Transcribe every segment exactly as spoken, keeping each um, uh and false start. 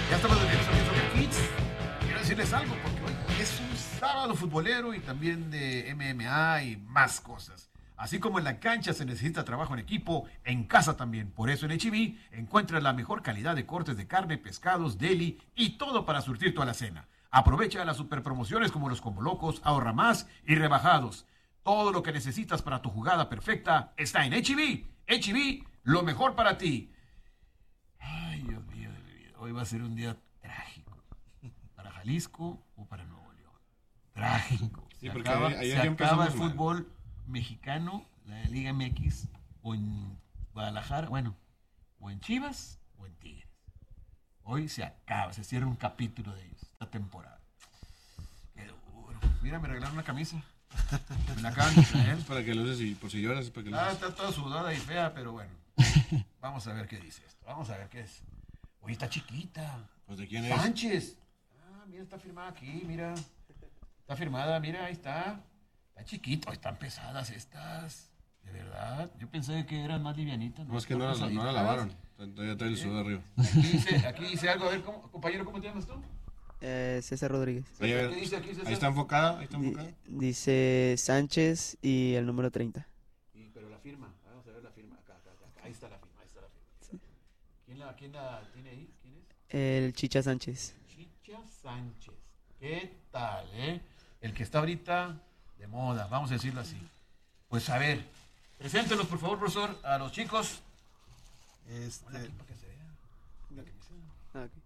Ya estamos de regreso en Soccer Kids. Quiero decirles algo porque hoy es un sábado futbolero y también de M M A y más cosas. Así como en la cancha se necesita trabajo en equipo, en casa también. Por eso en H E B encuentras la mejor calidad de cortes de carne, pescados, deli y todo para surtir tu alacena. Aprovecha las super promociones como los Combo Locos, Ahorra Más y Rebajados. Todo lo que necesitas para tu jugada perfecta está en H E B. H E B, lo mejor para ti. Ay, Dios mío, Dios mío. Hoy va a ser un día trágico. ¿Para Jalisco o para Nuevo León? Trágico. Sí, se porque acaba, ayer- ayer se ya acaba el empezamos mal. fútbol mexicano, la Liga M X, o en Guadalajara, bueno, o en Chivas o en Tigres. Hoy se acaba, se cierra un capítulo de ellos, esta temporada. Qué duro. Mira, me regalaron una camisa. Me la acaban de traer. Es para que lo uses y por si lloras, es para que lo Ah, uses. está toda sudada y fea, pero bueno. Vamos a ver qué dice esto. Vamos a ver qué es. Oye, está chiquita. Pues de quién es. Sánchez. Ah, mira, está firmada aquí, mira. Está firmada, mira, ahí está. Está chiquito, están pesadas estas. De verdad. Yo pensé que eran más livianitas. No, es que no, la- no la pesaditas. lavaron. Todavía trae el sudor arriba. Aquí dice, aquí dice algo. A ver, ¿cómo, compañero, ¿cómo te llamas tú? Eh, César Rodríguez. Ahí, a ver, ¿Qué dice aquí, César? ahí está enfocada, ahí está Di- enfocada. dice Sánchez y el número treinta. Y- pero la firma, vamos a ver la firma. Acá, acá, acá, acá. Ahí está la firma, ahí está la firma. ¿Quién la, quién la tiene ahí? ¿Quién es? El Chicha Sánchez. Chicha Sánchez. ¿Qué tal, eh? El que está ahorita de moda, vamos a decirlo así. Pues a ver, preséntenos por favor, profesor, a los chicos. Este, Ponla aquí para que se vea. La camisa. Ah, ok.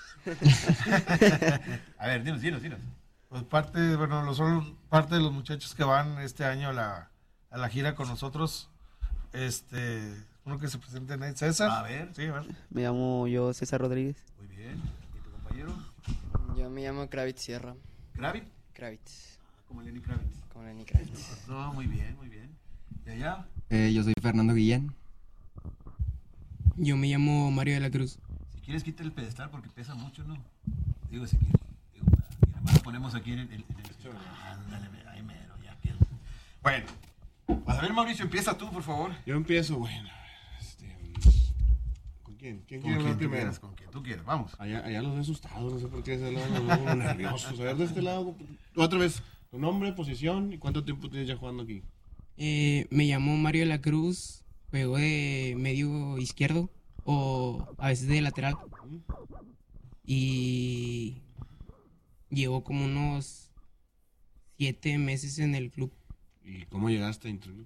A ver, dinos, dinos, dinos. pues parte, bueno, los, son parte de los muchachos que van este año a la, a la gira con nosotros. Este, uno que se presente en ahí, César. A ver. Sí, a ver. Me llamo yo César Rodríguez. Muy bien. ¿Y tu compañero? Yo me llamo Kravitz Sierra. Kravitz. Kravitz, Ah, como Lenny Kravitz. como Lenny Kravitz. No, muy bien, muy bien. ¿Y allá? Eh, yo soy Fernando Guillén. Yo me llamo Mario de la Cruz. Si quieres, quita el pedestal porque pesa mucho, ¿no? Digo, si quieres. Digo, para- y nada más lo ponemos aquí en el... en el- Ándale, ahí mero, ya quedó. Bueno. Vas a ver, Mauricio, empieza tú, por favor. Yo empiezo, bueno. Este, ¿con quién? ¿Quién ¿Con quiere quién hablar tú primero? quieras? ¿Con quién tú quieras? Vamos. Allá, allá los he asustado, no sé por qué, de ese lado los veo como nerviosos. A ver, de este lado, otra vez, tu nombre, posición y cuánto tiempo tienes ya jugando aquí. Eh, me llamo Mario de la Cruz. Juego de medio izquierdo o a veces de lateral. Y llevo como unos siete meses en el club. ¿Y cómo llegaste a Interlux?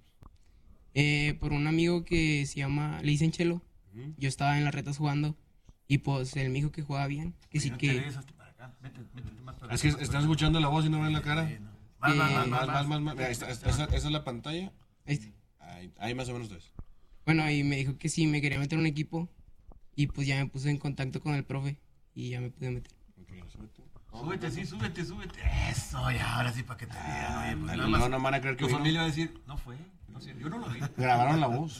Eh, por un amigo que se llama, le dicen Chelo. Ujú. Yo estaba en las retas jugando y pues él me dijo que jugaba bien. Que sí No te que... des hasta para acá. Métete, métete más para Es que acá. están escuchando la voz y no ven la cara. Sí, no. Más, más, Eh, más, Más, más, más, más. Mira, esta- esta- esa, esa es la pantalla. Ahí está. Ahí, ahí más o menos tres. Bueno, y me dijo que sí, me quería meter en un equipo. Y pues ya me puse en contacto con el profe y ya me pude meter. Ok, súbete. Súbete, sí, súbete, súbete. Eso, ya, ahora sí, para que te vean. Oye, pues Dale, nada no, más. no van a creer que Tu vino. familia va a decir, no fue. No sé, yo no lo vi. Grabaron la voz.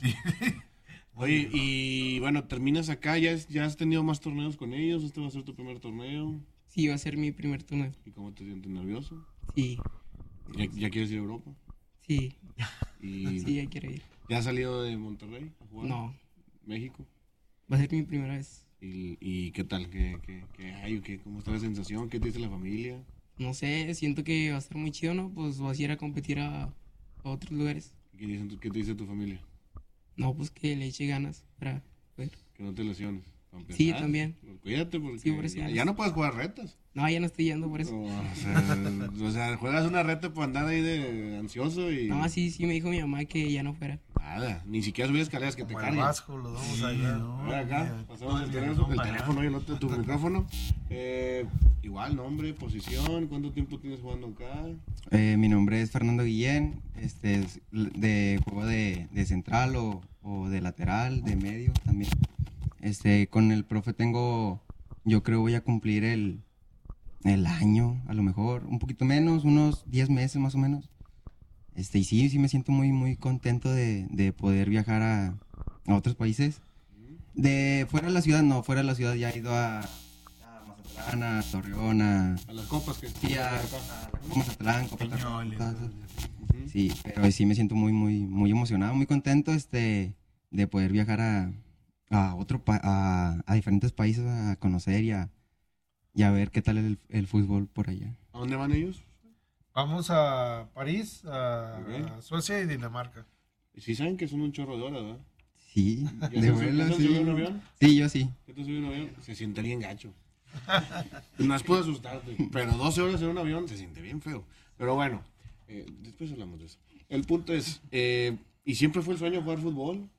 Oye, y bueno, terminas acá, ya, es- ya has tenido más torneos con ellos, este va a ser tu primer torneo. Sí, va a ser mi primer torneo. ¿Y cómo te sientes? ¿Nervioso? Sí, ¿Ya, ya quieres ir a Europa? sí, ¿Y sí, ya quiero ir. ya has salido de Monterrey a jugar? No, ¿México? va a ser mi primera vez. ¿Y, y qué tal? ¿Qué, qué, qué hay? ¿Qué, ¿Cómo está la sensación? ¿Qué te dice la familia? No sé, siento que va a estar muy chido, ¿no? Pues vas a ir a competir a, a otros lugares. ¿Qué, dicen tu- qué te dice tu familia? No, pues que le eche ganas para poder. Que no te lesiones. para empezar. Sí, también. Cuídate porque Sí, por eso ya, ya ya no- no puedes jugar retas. No, ya no estoy yendo por eso. O sea, o sea, juegas una reta por andar ahí de ansioso y... No, sí, sí me dijo mi mamá que ya no fuera. Nada, ni siquiera subir escaleras que te Como el carguen. Vasco, los vamos allá. A ver acá, pasamos el teléfono, el teléfono y el otro, tu micrófono. Eh, igual, nombre, posición, ¿cuánto tiempo tienes jugando acá? Eh, mi nombre es Fernando Guillén. Este, es l- de juego de, de central o, o de lateral, de medio también. Este, con el profe tengo, yo creo voy a cumplir el, el año, a lo mejor, un poquito menos, unos diez meses más o menos. Este, y sí, sí me siento muy, muy contento de, de poder viajar a, a otros países. De fuera de la ciudad, no, fuera de la ciudad ya he ido a, a Mazatlán, a Torreón, a, A las copas que... sí, a, a Mazatlán, Copa Torreón, Peñoles. todas esas. Ujú. Sí, pero sí me siento muy, muy, muy emocionado, muy contento este, de poder viajar a, a, otro pa- a, a diferentes países a conocer y a, y a ver qué tal el, el fútbol por allá. ¿A dónde van ellos? Vamos a París, a, Ok. a Suecia y Dinamarca. Y sí saben que son un chorro de horas, ¿verdad? Sí, ¿Ya de se vuelo, ¿ya se sí. subió un avión? Sí, yo sí. ¿Ya te subió un avión? Se siente bien gacho. No es por asustarte, pero doce horas en un avión se siente bien feo. Pero bueno, eh, después hablamos de eso. El punto es, eh, ¿y siempre fue el sueño jugar fútbol?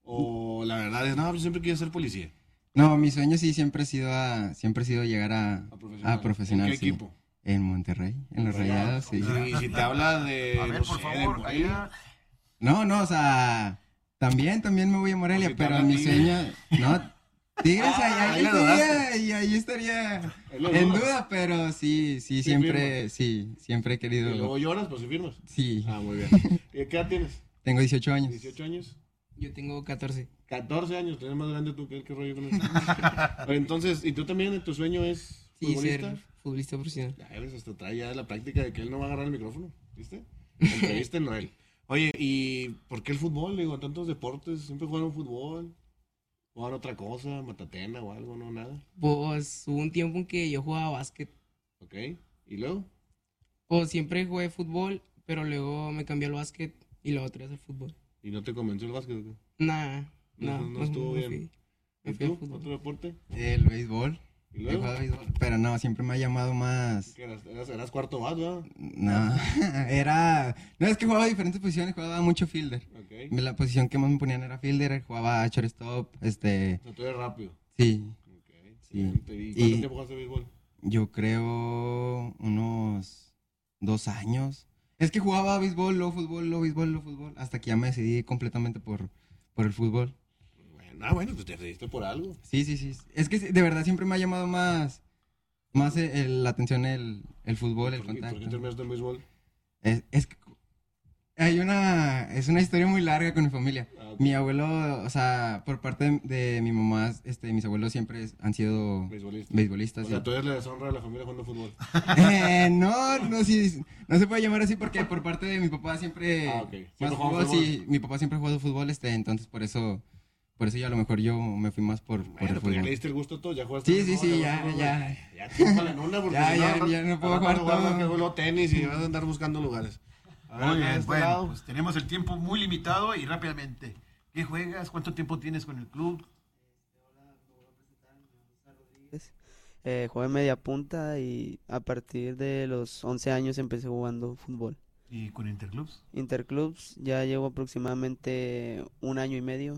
¿O la verdad es, no, yo siempre quería ser policía? No, mi sueño sí siempre ha sido, a, siempre ha sido llegar a, A profesional. a profesional. ¿En qué sí. equipo? En Monterrey, en los Rayados, sí. Y si te habla de, A ver, no por sé, favor, de Morelia, allá. No, no, o sea, también, también me voy a Morelia, O si te pero hablan mi Tigres. sueño, no, Tigres, ahí, Ah, ahí ahí lo estaría, y ahí estaría Ahí lo en dudas. duda, pero sí, sí, Sí siempre, sí, siempre he y luego querido, lloras, pues si firmas. sí, Ah, muy bien. ¿Y qué edad tienes? tengo dieciocho años. ¿dieciocho años? Yo tengo catorce. catorce años, tenés más grande tú que él, qué rollo con eso. Entonces, ¿y tú también tu sueño es Sí, futbolista? ser futbolista profesional. Ya ves, hasta trae ya la práctica de que él no va a agarrar el micrófono, ¿viste? Entrevístenlo a él. Oye, ¿y por qué el fútbol? Digo, tantos deportes, siempre jugaron fútbol. ¿Jugaban otra cosa, matatena o algo, no, nada? Pues hubo un tiempo en que yo jugaba básquet. ¿Ok? ¿Y luego? Pues siempre jugué fútbol, pero luego me cambié al básquet y luego otra vez al fútbol. ¿Y no te convenció el básquet? o qué? Nah, No, no, no estuvo me bien. fui, me ¿Y fui al tú? fútbol. ¿Otro deporte? El béisbol, ¿Y he luego? jugado béisbol, pero no, siempre me ha llamado más, ¿Qué eras, eras, eras cuarto más, ¿verdad? no, era, no, es que jugaba diferentes posiciones, jugaba mucho fielder. Ok. La posición que más me ponían era fielder, jugaba shortstop, este, O sea, tú eres rápido. sí, Ok. Sí. excelente. ¿Y Y- cuánto tiempo jugaste béisbol? yo creo unos dos años. Es que jugaba béisbol, luego fútbol, luego béisbol, luego fútbol, hasta que ya me decidí completamente por, por el fútbol. Bueno, ah, bueno, pues te decidiste por algo. Sí, sí, sí. Es que de verdad siempre me ha llamado más, más el- el- la atención el, el fútbol, el ¿Por qué- ¿Por qué contacto. terminaste en béisbol? Es, es que hay una, es una historia muy larga con mi familia. Ah, ok. Mi abuelo, o sea, por parte de, de mi mamá, este, mis abuelos siempre es- han sido Beisbolista. beisbolistas. O sea, y- tú eres la deshonra de la familia jugando fútbol. Eh, no, no, sí, no se puede llamar así porque por parte de mi papá siempre, Ah, ok. Siempre más jugaba fútbol, fútbol. sí, mi papá siempre ha jugado fútbol, este, entonces por eso, por eso ya a lo mejor yo me fui más por, por Bueno, el pues ya fútbol. le diste el gusto a todo, ya jugaste. Sí, sí, fútbol, sí, ya, ya, vas a- ya. Ya, tímpala en una, porque Ya, si ya, no, ya no puedo al rato jugar vas a todo. jugar luego tenis y vas a andar buscando lugares. A ver, Muy acá de bien, este bueno, lado. pues tenemos el tiempo muy limitado y rápidamente. ¿Qué juegas? ¿Cuánto tiempo tienes con el club? Eh, jugué media punta y a partir de los once años empecé jugando fútbol. ¿Y con Interclubs? Interclubs ya llevo aproximadamente un año y medio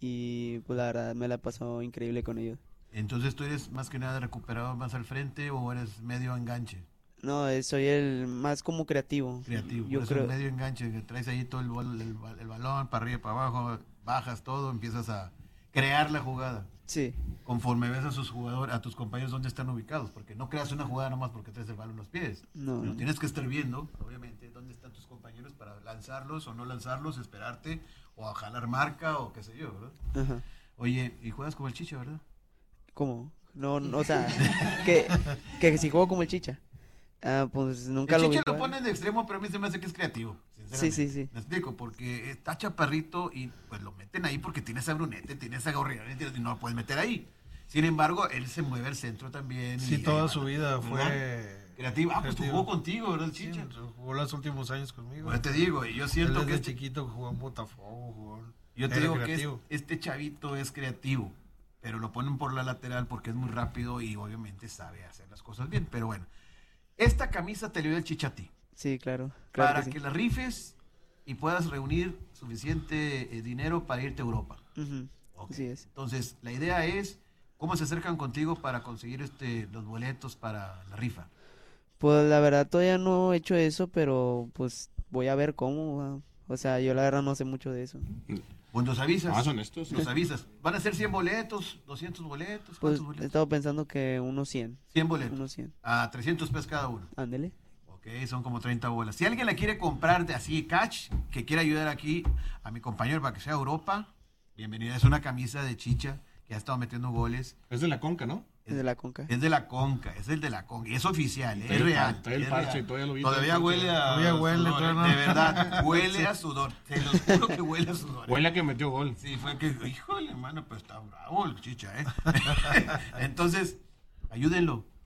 y pues la verdad me la he pasado increíble con ellos. Entonces tú eres más que nada recuperador más al frente o eres medio enganche, No, eh, soy el más como creativo. creativo. Yo Por eso creo, medio enganche, que traes ahí todo el, bol- el, ba- el balón para arriba y para abajo, bajas todo, empiezas a crear la jugada. sí, Conforme ves a sus jugadores, a tus compañeros dónde están ubicados, porque no creas una jugada nomás porque traes el balón en los pies. no, Pero no. tienes que estar viendo, obviamente, dónde están tus compañeros para lanzarlos o no lanzarlos, esperarte o a jalar marca o qué sé yo, ¿verdad? Ajá. Oye, y juegas como el Chicha, ¿verdad? ¿Cómo? No, no, o sea, que, que si juego como el Chicha. Ah, pues nunca El lo vi Chicha lo jugar. ponen de extremo, pero a mí se me hace que es creativo. Sí, sí, sí. Me explico, porque está chaparrito y pues lo meten ahí porque tiene esa brunete, tiene esa gorrioneta y no lo puedes meter ahí. Sin embargo, él se mueve al centro también. Sí, y toda ahí su va, vida ¿verdad? fue Creativo. Ah, pues tú creativo. jugó contigo, ¿verdad, el Sí, Chicha? jugó los últimos años conmigo. Pues te digo, y yo Él siento que desde este, chiquito jugó en Botafogo, jugó en- yo te era digo que es- creativo. este chavito es creativo, pero lo ponen por la lateral porque es muy rápido y obviamente sabe hacer las cosas bien. Pero bueno, esta camisa te la dio el Chicha a ti, Sí, claro, claro para que que, sí. la rifes y puedas reunir suficiente eh, dinero para irte a Europa. Ujú, Ok. así es. Entonces, la idea es cómo se acercan contigo para conseguir este los boletos para la rifa. Pues la verdad todavía no he hecho eso, pero pues voy a ver cómo. va. O sea, yo la verdad no sé mucho de eso. Pues nos avisas. Ah, son estos. Nos avisas. ¿Van a ser cien boletos? ¿doscientos boletos? Pues ¿Cuántos he boletos? estado pensando que unos cien, cien boletos. unos cien. A trescientos pesos cada uno. Ándele. Ok, son como treinta bolas. Si alguien la quiere comprar de así, catch, que quiera ayudar aquí a mi compañero para que sea Europa, bienvenida. Es una camisa de Chicha que ha estado metiendo goles. Es de la Conca, ¿no? Es de la Conca. Es de la Conca, es el de la Conca. Y es oficial, Trae es el real. par- trae el es parche real. y todavía lo vi, Todavía trae el huele a Todavía huele, sudor, todavía ¿eh? no. De verdad, huele a sudor. Te lo juro que huele a sudor. ¿eh? Huele a que metió gol. Sí, fue que, híjole, hermano, pues está bravo el Chicha, ¿eh? Entonces, ayúdenlo.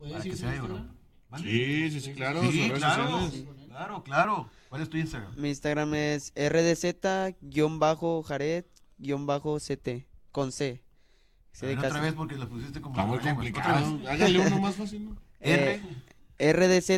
para que sea euro. Sí, sí, sí, claro. Sí, sus redes claro, sociales. claro, claro. ¿Cuál es tu Instagram? Mi Instagram es rdz-jared-ct con C. C A de ver, otra casa. vez porque lo pusiste como... Está muy Otra complicado. vez. Hágale uno más fácil, ¿no? R. Eh,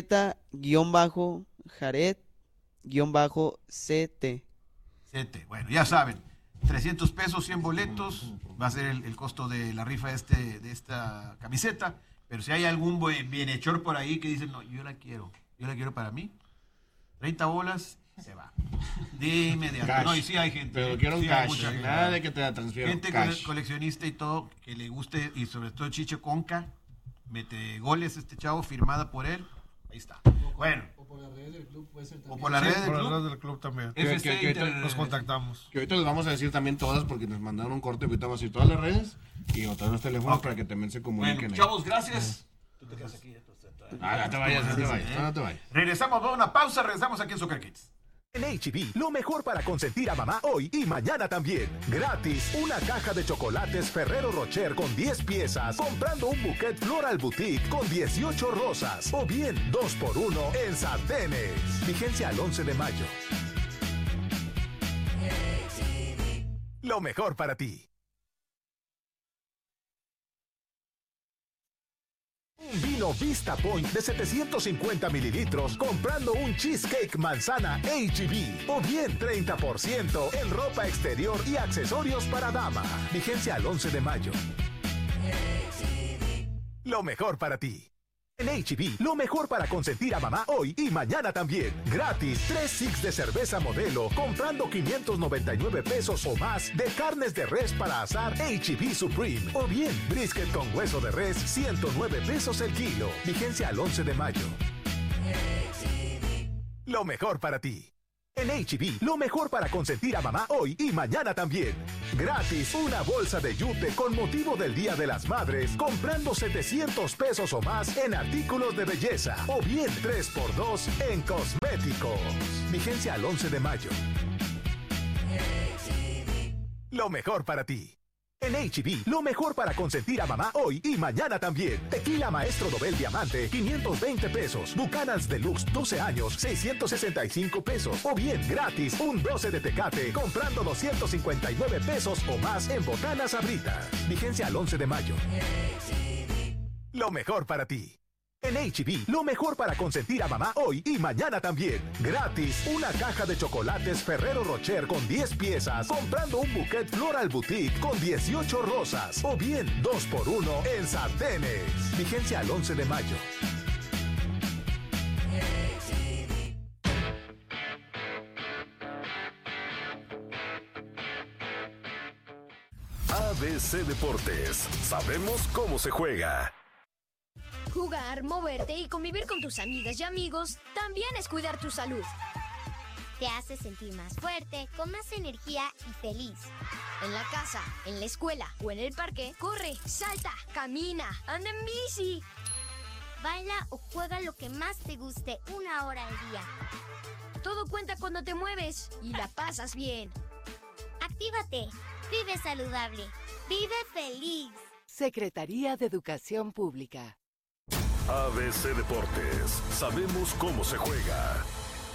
rdz-jared-ct. Sete. Bueno, ya saben, trescientos pesos, cien boletos, va a ser el, el costo de la rifa este, de esta camiseta, pero si hay algún buen- bienhechor por ahí que dice, no, yo la quiero, yo la quiero para mí, treinta bolas, se va. De inmediato. Cash. No, y sí hay gente. Pero ¿eh? quiero un Sí hay cash. mucha gente. Nada de que te la transfiero. Gente Cash. cole- coleccionista y todo, que le guste, y sobre todo Chiche Conca, mete goles este chavo, firmada por él, ahí está. Bueno. O por las redes del club puede ser O por las Sí, redes del por las club. redes del club también. Que- F C que- que Inter- ahorita Nos contactamos. Que ahorita les vamos a decir también todas porque nos mandaron un corte, ahorita vamos a decir todas las redes y otra los teléfonos Ok. para que también se comuniquen. Bueno, ahí. chavos, gracias. Tú te quedas aquí. Ah, no te vayas, no te vayas, no te vayas. Regresamos, vamos a una pausa, regresamos aquí en Soccer Kids. En H E B, lo mejor para consentir a mamá hoy y mañana también. Gratis, una caja de chocolates Ferrero Rocher con diez piezas, comprando un bouquet Floral Boutique con dieciocho rosas. O bien, dos por uno en sartenes. Vigencia al once de mayo. Lo mejor para ti. Un vino Vista Point de setecientos cincuenta mililitros comprando un cheesecake manzana H E B. O bien treinta por ciento en ropa exterior y accesorios para dama. Vigencia al once de mayo. Lo mejor para ti. En H E B, lo mejor para consentir a mamá hoy y mañana también. Gratis, tres six de cerveza Modelo, comprando quinientos noventa y nueve pesos o más de carnes de res para asar H E B Supreme. O bien, brisket con hueso de res, ciento nueve pesos el kilo. Vigencia al once de mayo. Lo mejor para ti. En H E B, lo mejor para consentir a mamá hoy y mañana también. Gratis, una bolsa de yute con motivo del Día de las Madres, comprando setecientos pesos o más en artículos de belleza. O bien tres por dos en cosméticos. Vigencia al once de mayo. Lo mejor para ti. En H E B, lo mejor para consentir a mamá hoy y mañana también. Tequila Maestro Dobel Diamante, quinientos veinte pesos. Buchanan's Deluxe, doce años, seiscientos sesenta y cinco pesos. O bien, gratis, un doce de Tecate, comprando doscientos cincuenta y nueve pesos o más en Botanas Sabritas. Vigencia al once de mayo. Lo mejor para ti. En H E B, lo mejor para consentir a mamá hoy y mañana también. Gratis, una caja de chocolates Ferrero Rocher con diez piezas, comprando un bouquet Floral Boutique con dieciocho rosas. O bien, dos por uno en sartenes. Vigencia al once de mayo. A B C Deportes. Sabemos cómo se juega. Jugar, moverte y convivir con tus amigas y amigos también es cuidar tu salud. Te hace sentir más fuerte, con más energía y feliz. En la casa, en la escuela o en el parque, corre, salta, camina, anda en bici. Baila o juega lo que más te guste una hora al día. Todo cuenta cuando te mueves y la pasas bien. Actívate, vive saludable, vive feliz. Secretaría de Educación Pública. A B C Deportes. Sabemos cómo se juega.